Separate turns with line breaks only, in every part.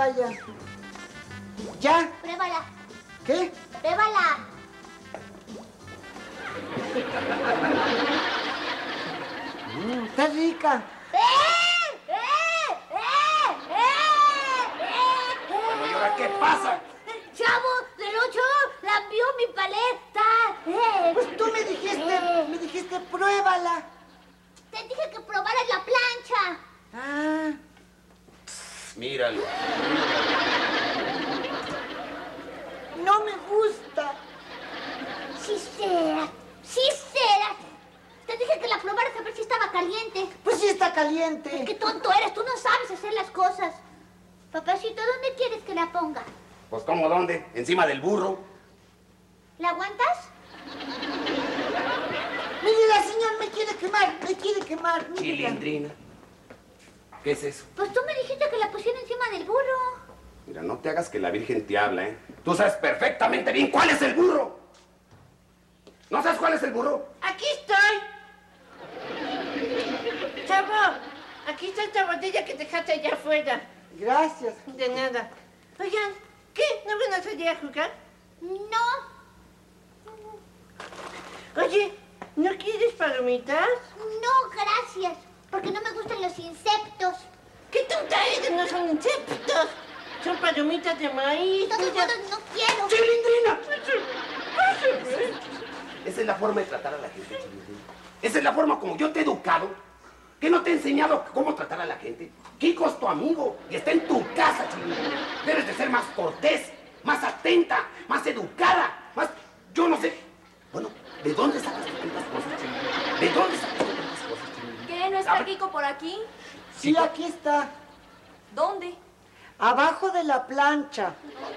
vaya. ¿Ya?
Pruébala.
¿Qué?
Pruébala.
Está rica.
Bueno, ¿y ahora qué pasa?
Chavo del 8, la envió mi paleta.
Pues tú me dijiste, pruébala.
Te dije que probaras la plancha.
Ah,
Míralo.
no me gusta.
Sí será. Te dije que la probaras a ver si estaba caliente.
Pues sí está caliente.
Qué tonto eres, tú no sabes hacer las cosas. Papacito, ¿dónde quieres que la ponga?
Pues, ¿cómo dónde? Encima del burro.
¿La aguantas?
Mire, la señora me quiere quemar. mire.
Chilindrina. ¿Qué es eso?
Pues tú me dijiste que la pusiera encima del burro.
Mira, no te hagas que la Virgen te habla, ¿eh? Tú sabes perfectamente bien cuál es el burro. ¿No sabes cuál es el burro?
Aquí estoy. Chavo, aquí está esta botella que dejaste allá afuera.
Gracias.
De nada. Oigan, ¿qué? ¿No van a salir a jugar?
No,
Oye, ¿no quieres palomitas?
no, gracias. Porque no me gustan los insectos.
¿Qué tonta eres? No son insectos. Son palomitas de maíz.
De todos modos, no quiero.
¡Chilindrina! Esa es la forma de tratar a la gente, Chilindrina. Esa es la forma como yo te he educado. ¿Qué no te he enseñado cómo tratar a la gente? Kiko es tu amigo y está en tu casa, Chilindrina. Debes de ser más cortés, más atenta, más educada, más... Yo no sé... Bueno, ¿de dónde sacas tú tantas cosas, Chilindrina? ¿De dónde sacas tú tantas cosas, Chilindrina?
¿Qué? ¿No está Kiko por aquí?
Sí, aquí está.
¿Dónde?
Abajo de la plancha.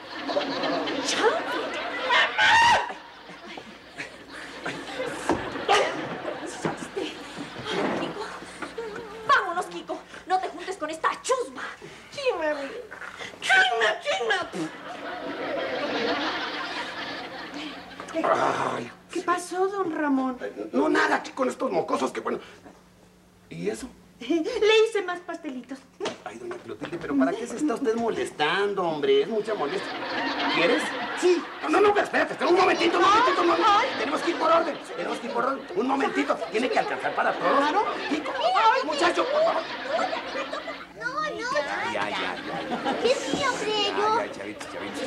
Kiko. Vámonos, Kiko. No te juntes con esta chusma.
Sí, mami. ¡Chisma!
Ay,
¿Qué pasó, don Ramón?
no, nada, aquí con estos mocosos que bueno... ¿Y eso?
Le hice más pastelitos.
Ay, doña Clotilde, pero ¿para qué se está usted molestando, hombre? Es mucha molestia. ¿Quieres?
Sí.
No, pero espérate, un momentito. Tenemos que ir por orden, Un momentito, tiene que alcanzar para todos.
Claro.
Kiko, muchacho, por favor.
No.
Ya.
¿Qué es mío, creo yo?
Ay, chavitos.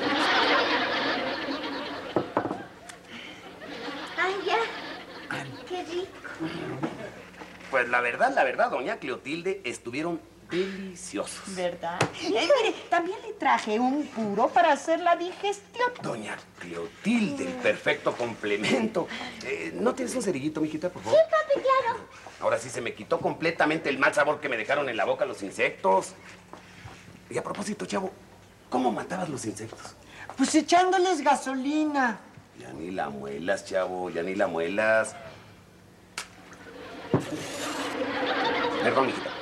Ay, ya. Qué rico.
Pues la verdad, doña Clotilde, estuvieron deliciosos.
¿Verdad? Mire, también le traje un puro para hacer la digestión.
Doña Clotilde, el perfecto complemento. ¿No tienes un cerillito, mijita, por
Sí,
favor?
papi, claro.
Ahora sí se me quitó completamente el mal sabor que me dejaron en la boca los insectos. Y a propósito, chavo, ¿cómo matabas los insectos?
Pues echándoles gasolina.
Ya ni la muelas, chavo, ya ni la muelas. Perdón, mijita.